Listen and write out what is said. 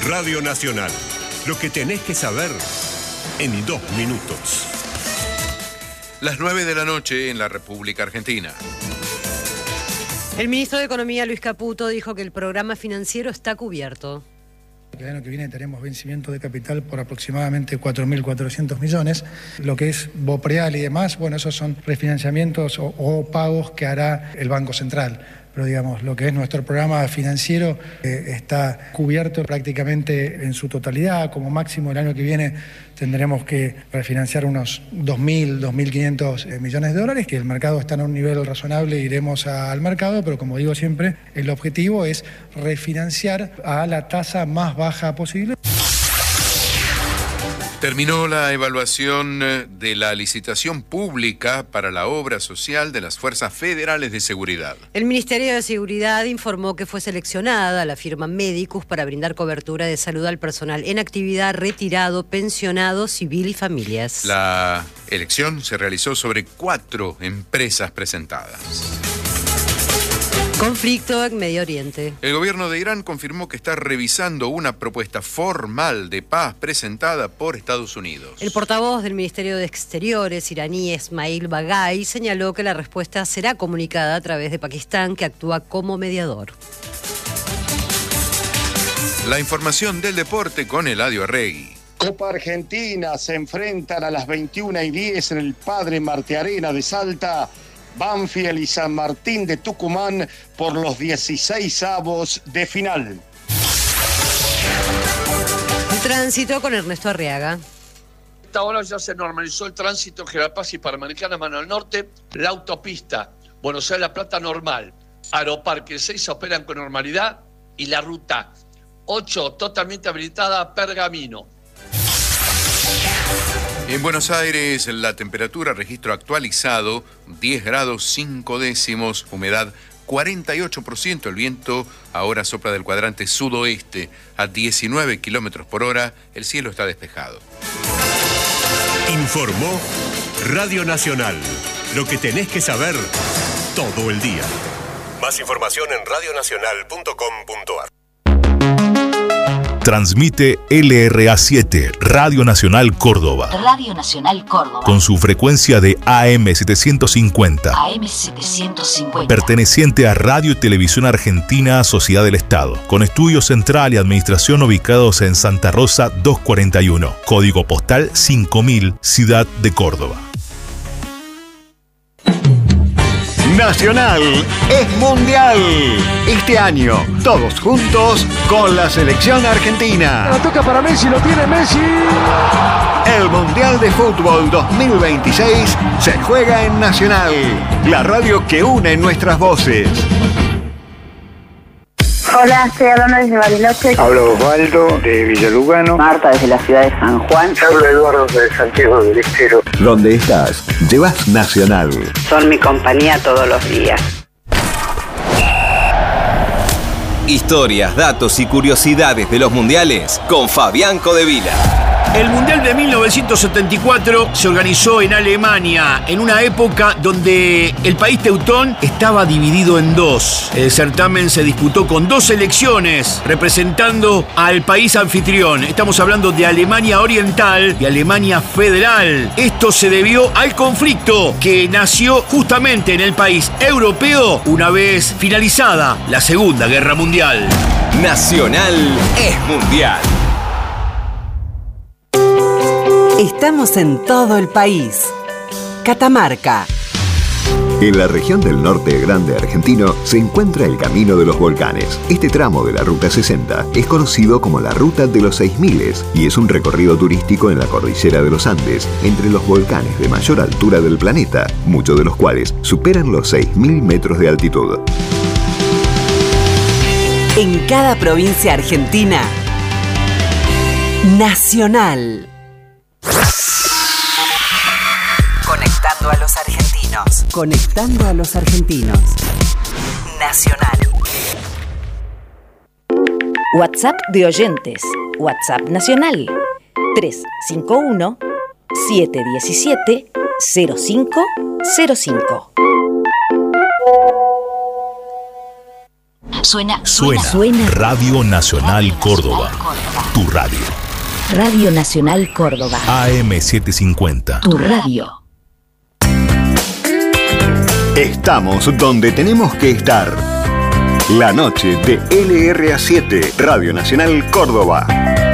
Radio Nacional. Lo que tenés que saber en 2 minutos. Las 9 de la noche en la República Argentina. El ministro de Economía, Luis Caputo, dijo que el programa financiero está cubierto. El año que viene tenemos vencimiento de capital por aproximadamente 4.400 millones. Lo que es BOPREAL y demás, bueno, esos son refinanciamientos o pagos que hará el Banco Central. Pero digamos, lo que es nuestro programa financiero está cubierto prácticamente en su totalidad. Como máximo el año que viene tendremos que refinanciar unos 2.000, 2.500 millones de dólares, que el mercado está en un nivel razonable, iremos al mercado, pero como digo siempre, el objetivo es refinanciar a la tasa más baja posible. Terminó la evaluación de la licitación pública para la obra social de las Fuerzas Federales de Seguridad. El Ministerio de Seguridad informó que fue seleccionada la firma Medicus para brindar cobertura de salud al personal en actividad, retirado, pensionado, civil y familias. La elección se realizó sobre 4 empresas presentadas. Conflicto en Medio Oriente. El gobierno de Irán confirmó que está revisando una propuesta formal de paz presentada por Estados Unidos. El portavoz del Ministerio de Exteriores iraní, Esmail Baghai, señaló que la respuesta será comunicada a través de Pakistán, que actúa como mediador. La información del deporte con Eladio Arregui. Copa Argentina, se enfrentan a las 21:10 en el Padre Martiarena de Salta, Banfield y San Martín de Tucumán por los 16avos de final. El tránsito con Ernesto Arriaga. A esta hora ya se normalizó el tránsito en General Paz y Panamericana, mano al norte. La autopista Buenos Aires-La Plata normal. Aeroparque 6 operan con normalidad y la ruta 8 totalmente habilitada a Pergamino. En Buenos Aires, la temperatura, registro actualizado, 10 grados 5 décimos, humedad 48%, el viento ahora sopla del cuadrante sudoeste a 19 kilómetros por hora, el cielo está despejado. Informó Radio Nacional. Lo que tenés que saber todo el día. Más información en radionacional.com.ar. Transmite LRA7, Radio Nacional Córdoba. Radio Nacional Córdoba. Con su frecuencia de AM750. AM750. Perteneciente a Radio y Televisión Argentina, Sociedad del Estado. Con estudio central y administración ubicados en Santa Rosa 241. Código postal 5000, Ciudad de Córdoba. Nacional es mundial. Este año, todos juntos con la selección argentina. La toca para Messi, lo tiene Messi. El Mundial de Fútbol 2026 se juega en Nacional, la radio que une nuestras voces. Hola, estoy hablando desde Bariloche. Hablo Osvaldo de Villalugano. Marta desde la ciudad de San Juan. Hablo Eduardo de Santiago del Estero. Donde estás, llevas Nacional. Son mi compañía todos los días. Historias, datos y curiosidades de los mundiales con Fabián Codevila. El Mundial de 1974 se organizó en Alemania, en una época donde el país teutón estaba dividido en dos. El certamen se disputó con 2 selecciones representando al país anfitrión. Estamos hablando de Alemania Oriental y Alemania Federal. Esto se debió al conflicto que nació justamente en el país europeo una vez finalizada la Segunda Guerra Mundial. Nacional es mundial. Estamos en todo el país. Catamarca. En la región del norte grande argentino se encuentra el Camino de los Volcanes. Este tramo de la Ruta 60 es conocido como la Ruta de los 6000 y es un recorrido turístico en la cordillera de los Andes, entre los volcanes de mayor altura del planeta, muchos de los cuales superan los 6000 metros de altitud. En cada provincia argentina, Nacional. Conectando a los argentinos. Conectando a los argentinos. Nacional. WhatsApp de oyentes. WhatsApp nacional. 351-717-0505. Suena. Radio Nacional Córdoba. Tu radio. Radio Nacional Córdoba. AM750. Tu radio. Estamos donde tenemos que estar. La noche de LRA7, Radio Nacional Córdoba.